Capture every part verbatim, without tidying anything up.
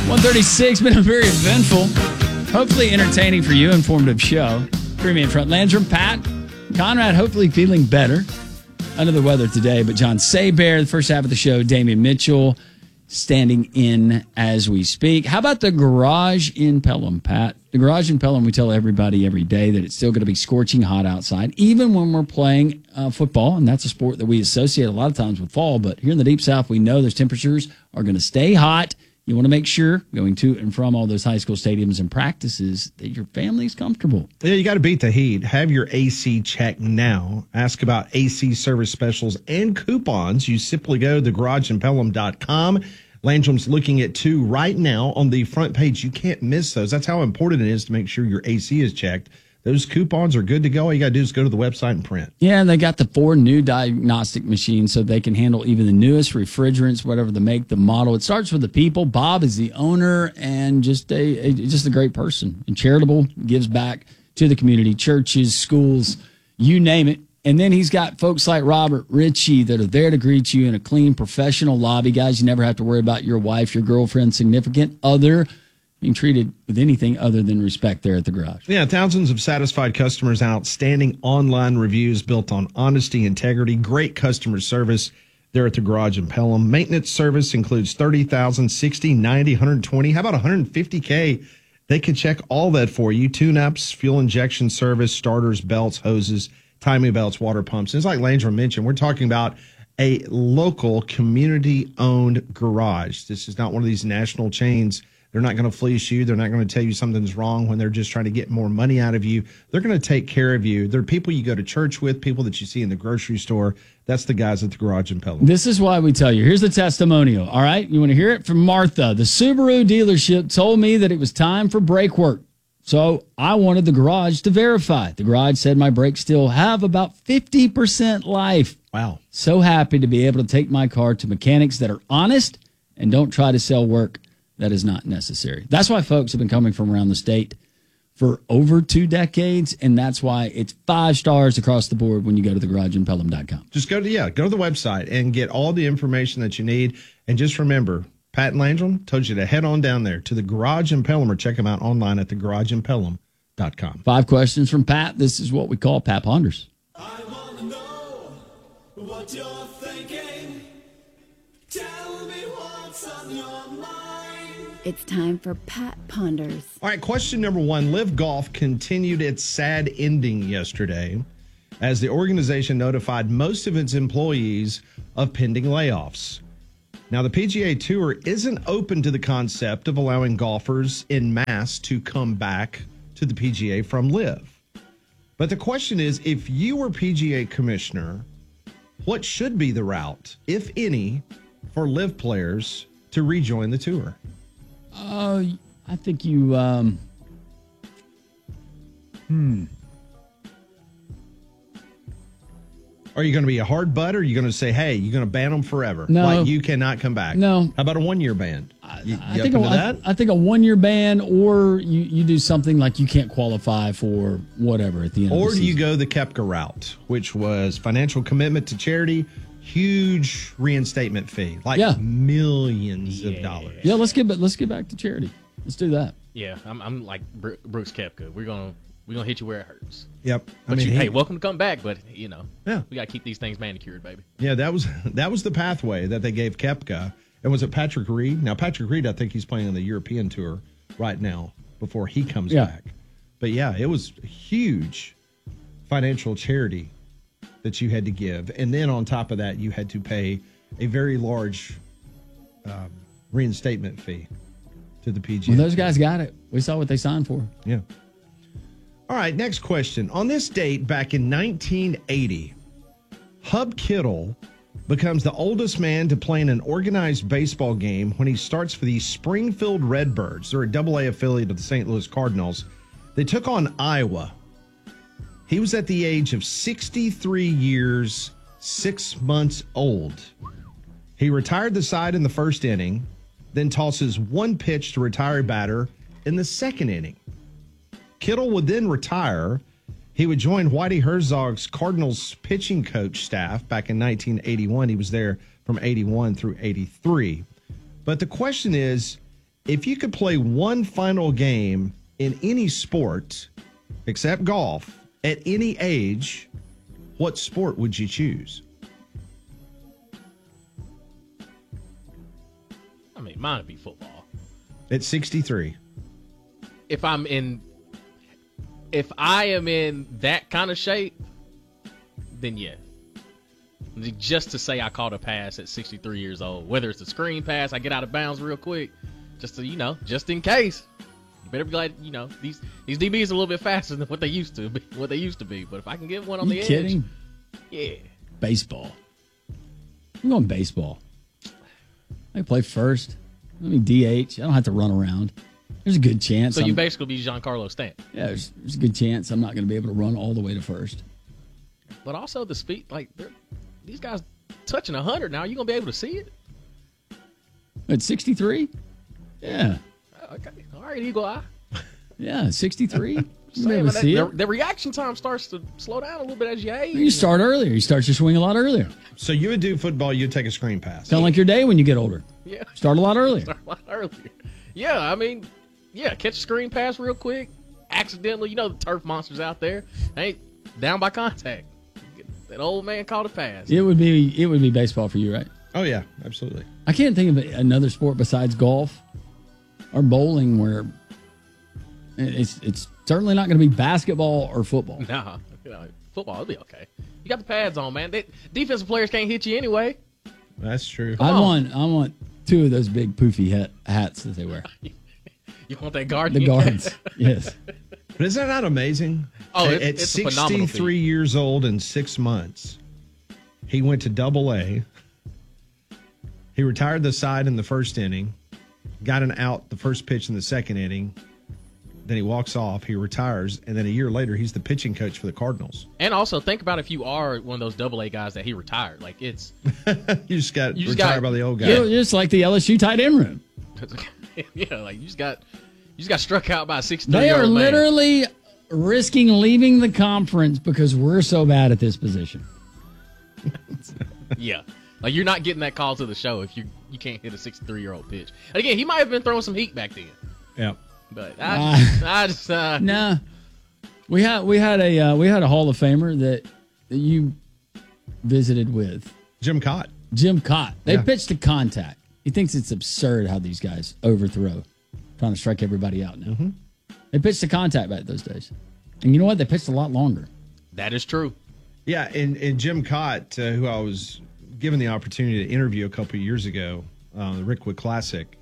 one thirty-six, been a very eventful, hopefully entertaining for you, informative show. Premium Front Landrum, Pat, Conrad, hopefully feeling better. Under the weather today, but John Saybear, the first half of the show, Damian Mitchell standing in as we speak. How about the garage in Pelham, Pat? The garage in Pelham, we tell everybody every day that it's still going to be scorching hot outside, even when we're playing uh, football, and that's a sport that we associate a lot of times with fall, but here in the Deep South, we know those temperatures are going to stay hot. You want to make sure, going to and from all those high school stadiums and practices, that your family's comfortable. Yeah, you got to beat the heat. Have your A C checked now. Ask about A C service specials and coupons. You simply go to the garage in pelham dot com. Landrum's looking at two right now on the front page. You can't miss those. That's how important it is to make sure your A C is checked. Those coupons are good to go. All you got to do is go to the website and print. Yeah, and they got the four new diagnostic machines so they can handle even the newest refrigerants, whatever the make, the model. It starts with the people. Bob is the owner and just a, a just a great person and charitable, gives back to the community, churches, schools, you name it. And then he's got folks like Robert Ritchie that are there to greet you in a clean, professional lobby. Guys, you never have to worry about your wife, your girlfriend, significant other being treated with anything other than respect there at the garage. Yeah, thousands of satisfied customers, outstanding online reviews built on honesty, integrity, great customer service there at the garage in Pelham. Maintenance service includes thirty thousand, sixty, ninety, one hundred twenty. How about one hundred fifty K? They can check all that for you. Tune-ups, fuel injection service, starters, belts, hoses, timing belts, water pumps. It's like Landrum mentioned, we're talking about a local community-owned garage. This is not one of these national chains. They're not going to fleece you. They're not going to tell you something's wrong when they're just trying to get more money out of you. They're going to take care of you. They're people you go to church with, people that you see in the grocery store. That's the guys at the garage in Pelham. This is why we tell you. Here's the testimonial, all right? You want to hear it from Martha. The Subaru dealership told me that it was time for brake work. So I wanted the garage to verify. The garage said my brakes still have about fifty percent life. Wow. So happy to be able to take my car to mechanics that are honest and don't try to sell work that is not necessary. That's why folks have been coming from around the state for over two decades, and that's why it's five stars across the board when you go to the garage in pelham dot com. Just go to, yeah, go to the website and get all the information that you need. And just remember, Pat and Landrum told you to head on down there to the Garage in Pelham or check them out online at the garage in pelham dot com. Five questions from Pat. This is what we call Pat Ponders. I want to know what you're thinking. Tell me what's on your mind. It's time for Pat Ponders. All right, question number one. Live Golf continued its sad ending yesterday as the organization notified most of its employees of pending layoffs. Now, the P G A Tour isn't open to the concept of allowing golfers en masse to come back to the P G A from Live. But the question is, if you were P G A commissioner, what should be the route, if any, for Live players to rejoin the tour? Uh, I think you, um, hmm. Are you going to be a hard butt, or are you going to say, hey, you're going to ban them forever? No. Like, you cannot come back. No. How about a one-year ban? You, I you think a, open to I, that? I think a one-year ban, or you, you do something like you can't qualify for whatever at the end Or of the do you season. go the Koepka route, which was financial commitment to charity, huge reinstatement fee, like Yeah. millions of dollars. Yeah, let's get let's get back to charity. Let's do that. Yeah, I'm, I'm like Br- Brooks Koepka. We're gonna we're gonna hit you where it hurts. Yep. I But mean, you, he- hey, welcome to come back. But you know, Yeah. we gotta keep these things manicured, baby. Yeah, that was that was the pathway that they gave Koepka. And was it Patrick Reed? Now, Patrick Reed, I think he's playing on the European Tour right now before he comes Yeah. back. But yeah, it was a huge financial charity that you had to give. And then on top of that, you had to pay a very large um, reinstatement fee to the P G A. Well, those guys got it. We saw what they signed for. Yeah. All right, next question. On this date back in nineteen eighty, Hub Kittle becomes the oldest man to play in an organized baseball game when he starts for the Springfield Redbirds. They're a double A affiliate of the Saint Louis Cardinals. They took on Iowa. He was at the age of sixty-three years, six months old. He retired the side in the first inning, then tosses one pitch to retire a batter in the second inning. Kittle would then retire. He would join Whitey Herzog's Cardinals pitching coach staff back in nineteen eighty-one. He was there from eighty-one through eighty-three. But the question is, If you could play one final game in any sport except golf at any age, what sport would you choose? I mean, mine would be football. At sixty-three. If I'm in, if I am in that kind of shape, then yeah. Just to say I caught a pass at sixty-three years old, whether it's a screen pass, I get out of bounds real quick, just to, you know, just in case. You better be glad, you know, these these D Bs are a little bit faster than what they used to be, what they used to be. But if I can get one on You the kidding? edge, yeah. Baseball. I'm going baseball. I can play first. I mean, D H. I don't have to run around. There's a good chance. So you I'm- basically be Giancarlo Stanton. Yeah, there's, there's a good chance I'm not going to be able to run all the way to first. But also the speed, like they're, these guys touching one hundred now. You gonna be able to see it? At sixty-three? Yeah. Okay, all right, Eagle Eye. Yeah, sixty-three. You'll be Saying, able to that- see the, it. the reaction time starts to slow down a little bit as you age. You start earlier. You start your swing a lot earlier. So you would do football, you'd take a screen pass. Kind of like your day when you get older. Yeah, Start a lot earlier. start a lot earlier. Yeah, I mean, yeah, catch a screen pass real quick. Accidentally, you know the turf monsters out there. They ain't down by contact. That old man called a pass. It would be it would be baseball for you, right? Oh, yeah, absolutely. I can't think of another sport besides golf or bowling where it's it's certainly not going to be basketball or football. Nah, you know, football will be okay. You got the pads on, man. They, defensive players can't hit you anyway. That's true. I on. want I want two of those big poofy hat, hats that they wear. You want that guard? The guards, yes. But is that not amazing? Oh, At- it's- at it's a phenomenal sixty-three years old and six months, he went to Double A. He retired the side in the first inning, got an out the first pitch in the second inning. Then he walks off. He retires, and then a year later, he's the pitching coach for the Cardinals. And also think about if you are one of those double A guys that he retired. Like it's You just got You just retired got- by the old guy. You're just like the L S U tight end room. yeah, like you just got you just got struck out by a sixty-three They year are old man. literally risking leaving the conference because we're so bad at this position. Yeah, like you're not getting that call to the show if you you can't hit a sixty-three year old pitch. And again, he might have been throwing some heat back then, Yeah. but I just, I just uh, Nah, we had we had a uh, we had a Hall of Famer that, that you visited with, Jim Cott. Jim Cott. They Yeah. pitched to contact. He thinks it's absurd how these guys overthrow, trying to strike everybody out now. Mm-hmm. They pitched to contact back those days, and you know what? They pitched a lot longer. that is true. Yeah, and, and Jim Cott, uh, who I was given the opportunity to interview a couple of years ago, uh, the Rickwood Classic,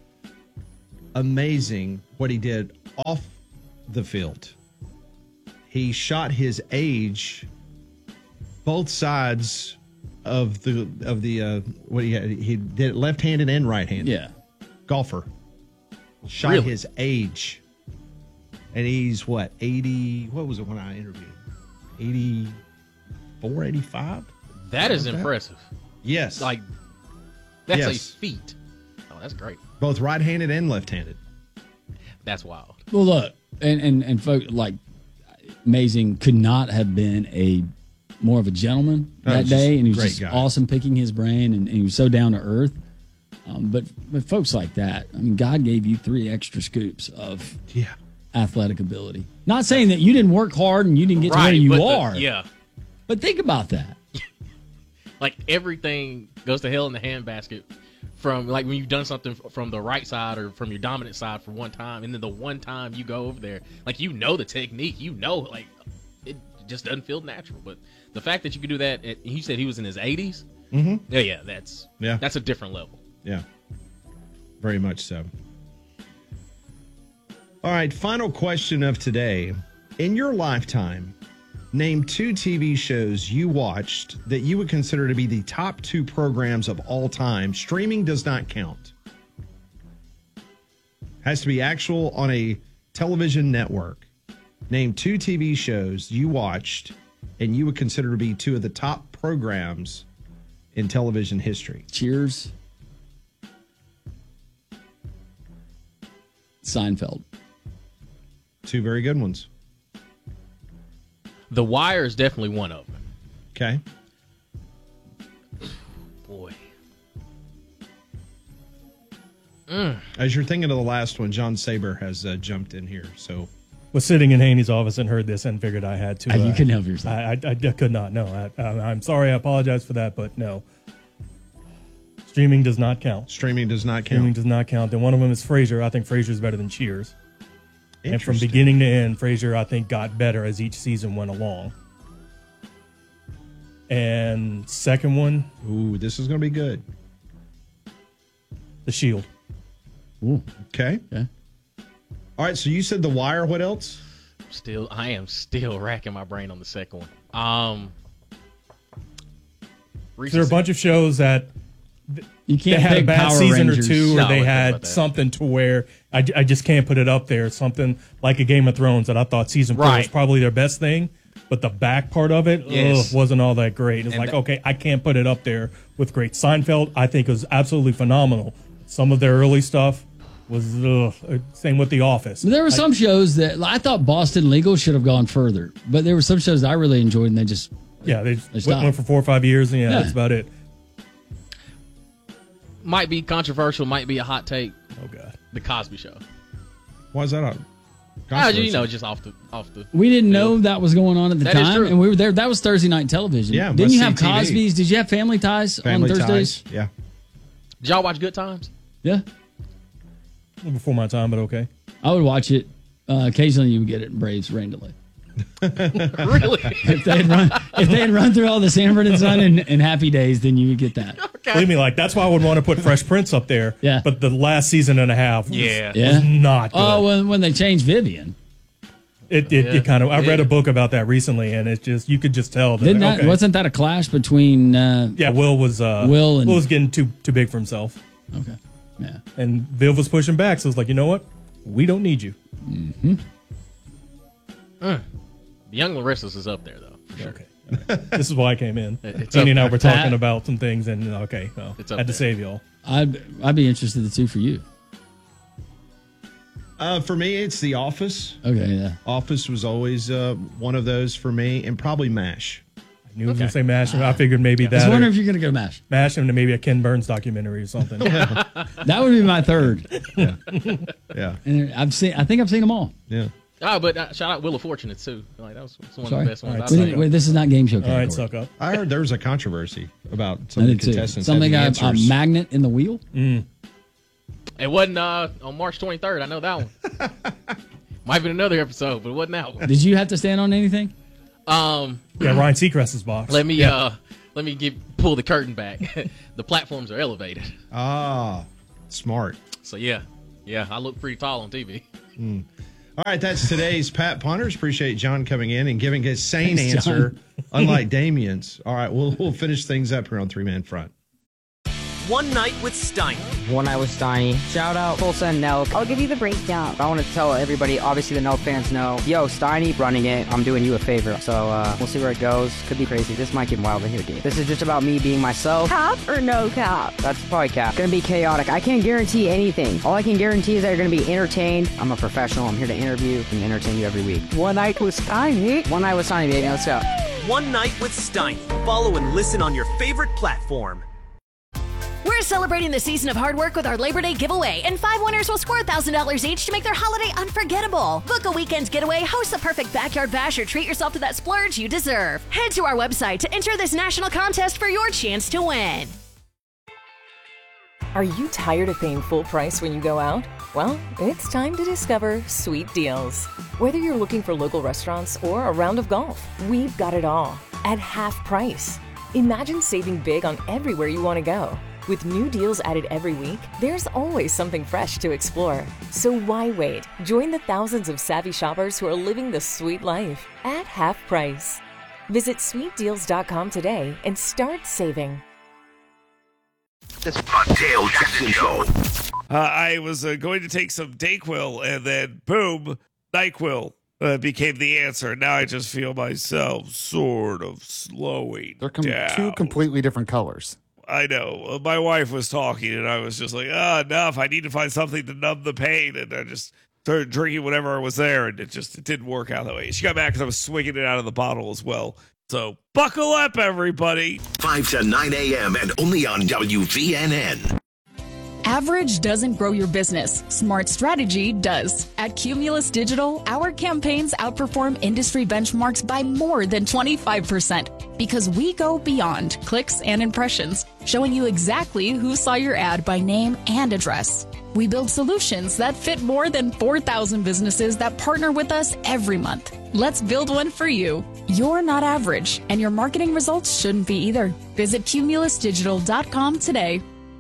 amazing what he did off the field. He shot his age both sides of the of the uh, what he had. He did it left-handed and right-handed. Yeah, Golfer. Shot Really? his age. And he's what, eighty? What was it when I interviewed him? eighty-four, eighty-five? That is Like that? impressive. Yes. Like that's Yes. a feat. Oh, that's great. both right-handed and left-handed. That's wild. well, look, and and and folks like Amazing could not have been a more of a gentleman Oh, that just day, and he was great just guy. awesome picking his brain, and, and he was so down to earth. Um, but but folks like that, I mean, God gave you three extra scoops of Yeah. athletic ability. Not saying that you didn't work hard and you didn't get to where Right, you but the- are. yeah. But think about that. Like everything goes to hell in the handbasket from like when you've done something f- from the right side or from your dominant side for one time, and then the one time you go over there, like you know the technique, you know, like it just doesn't feel natural. But the fact that you could do that, at, he said he was in his eighties. Mm-hmm. Yeah, yeah, that's Yeah. that's a different level. Yeah. Very much so. All right, final question of today. In your lifetime, name two T V shows you watched that you would consider to be the top two programs of all time. Streaming does not count. Has to be actual on a television network. Name two T V shows you watched and you would consider to be two of the top programs in television history. Cheers. Seinfeld. Two very good ones. The Wire is definitely one of them. Okay. Boy. Mm. As you're thinking of the last one, John Saber has uh, jumped in here. So was sitting in Haney's office and heard this and figured I had to. Uh, you uh, couldn't help yourself. I, I, I could not. No, I, I, I'm sorry. I apologize for that, but no. Streaming does not count. Streaming does not count. Streaming does not count. And one of them is Frasier. I think Frasier is better than Cheers. And from Interesting. beginning to end, Frasier, I think, got better as each season went along. And second one, Ooh, this is going to be good. The Shield. Ooh, Okay. okay. All right. So you said The Wire. What else? Still, I am still racking my brain on the second one. Um, There are a bunch of shows that You they can't had a pick bad Power season Rangers. or two, or No, I they wouldn't think had about that. something to where I, I just can't put it up there. Something like a Game of Thrones that I thought season four was Right. probably their best thing, but the back part of it Yes. ugh, wasn't all that great. It's And like, that- okay, I can't put it up there with great. Seinfeld, I think, was absolutely phenomenal. Some of their early stuff was ugh. Same with The Office. There were some shows that I thought Boston Legal should have gone further, but there were some shows that I really enjoyed, and they just Yeah, they They went, stopped. went for four or five years, and yeah, Yeah. that's about it. might be controversial, might be a hot take. Oh God, The Cosby Show. Why is that on? Ah, you know, just off the off the. we didn't know that was going on at the That is time, true. and we were there. That was Thursday night television. Yeah, didn't you have must see T V. Cosby's? Did you have Family Ties Family on Thursdays? Ties. Yeah. Did y'all watch Good Times? Yeah, before my time, but okay. I would watch it. Uh, occasionally, you would get it in Braves rain delay. Really? If they had run, if they had run through all the Sanford and Son and, and Happy Days, then you would get that. Believe me, like that's why I would want to put Fresh Prince up there. Yeah. But the last season and a half, was, Yeah. Yeah. was not good. Oh, when when they changed Vivian, It it, Yeah. it kind of. I read Yeah. a book about that recently, and it just you could just tell that. didn't that okay. wasn't that a clash between? Uh, Yeah, Will was. Uh, Will and- Will was getting too too big for himself, Okay, yeah. and Viv was pushing back. So it's like, you know what? We don't need you. The Young Larissa's is up there though. For sure. Okay. All right. This is why I came in. It's Andy up and I there. were talking Pat? about some things, and okay, well, It's up had to there. save y'all. I'd I'd be interested to too for you. Uh, for me, it's The Office. Okay, yeah. Office was always uh, one of those for me, and probably MASH. I knew he was gonna say MASH. I figured maybe I was that. wondering Or if you're gonna go MASH. MASH and maybe a Ken Burns documentary or something. That would be my third. Yeah. And I've seen. I think I've seen them all. Yeah. Oh, but uh, shout out Wheel of Fortune too. Like that was, was one Sorry. of the best ones. All right, I've We so- seen. didn't- wait, this is not game show All category. right, suck up. I heard there was a controversy about some I of the did too. contestants Something having got a answers. magnet in the wheel. It wasn't uh, on March twenty-third. I know that one. Might be another episode, but it wasn't that one. Did you have to stand on anything? Um, Yeah, Ryan Seacrest's box. let me uh, let me give pull the curtain back. The platforms are elevated, Ah, smart. so yeah, yeah. I look pretty tall on T V. All right, that's today's Pat Ponders. Appreciate John coming in and giving his sane Thanks, answer, John. unlike Damien's. All right, we'll we'll finish things up here on Three Man Front. One Night with Steiny. One Night with Steiny. Shout out Tulsa and Nelk. I'll give you the breakdown. I want to tell everybody, obviously the Nelk fans know, yo, Steiny running it, I'm doing you a favor. So uh, we'll see where it goes. Could be crazy. This might get wild in here, dude. This is just about me being myself. Cap or no cap? That's probably cap. Gonna be chaotic. I can't guarantee anything. All I can guarantee is that you're gonna be entertained. I'm a professional. I'm here to interview and entertain you every week. One Night with Steiny. One Night with Steiny, baby. Let's go. One Night with Steiny. Follow and listen on your favorite platform. We're celebrating the season of hard work with our Labor Day giveaway, and five winners will score one thousand dollars each to make their holiday unforgettable. Book a weekend's getaway, host the perfect backyard bash, or treat yourself to that splurge you deserve. Head to our website to enter this national contest for your chance to win. Are you tired of paying full price when you go out? Well, it's time to discover Sweet Deals. Whether you're looking for local restaurants or a round of golf, we've got it all at half price. Imagine saving big on everywhere you want to go. With new deals added every week, there's always something fresh to explore. So why wait? Join the thousands of savvy shoppers who are living the sweet life at half price. Visit sweet deals dot com today and start saving. Dale Jackson Show. Uh, I was uh, going to take some Dayquil, and then boom, NyQuil uh, became the answer. Now I just feel myself sort of slowing They're com- down. two completely different colors. I know. Uh, My wife was talking, and I was just like, ah, enough. I need to find something to numb the pain. And I just started drinking whatever was there, and it just it didn't work out that way. She got mad because I was swinging it out of the bottle as well. So buckle up, everybody. five to nine a.m. and only on W V N N. Average doesn't grow your business. Smart strategy does. At Cumulus Digital, our campaigns outperform industry benchmarks by more than twenty-five percent because we go beyond clicks and impressions, showing you exactly who saw your ad by name and address. We build solutions that fit more than four thousand businesses that partner with us every month. Let's build one for you. You're not average, and your marketing results shouldn't be either. Visit cumulus digital dot com today.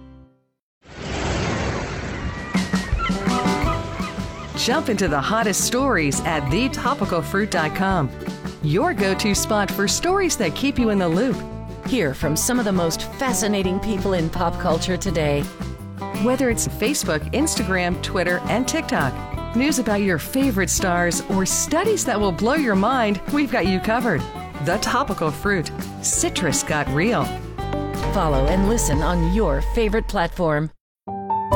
Jump into the hottest stories at the topical fruit dot com. Your go-to spot for stories that keep you in the loop. Hear from some of the most fascinating people in pop culture today. Whether it's Facebook, Instagram, Twitter, and TikTok, news about your favorite stars, or studies that will blow your mind, we've got you covered. The Topical Fruit. Citrus got real. Follow and listen on your favorite platform.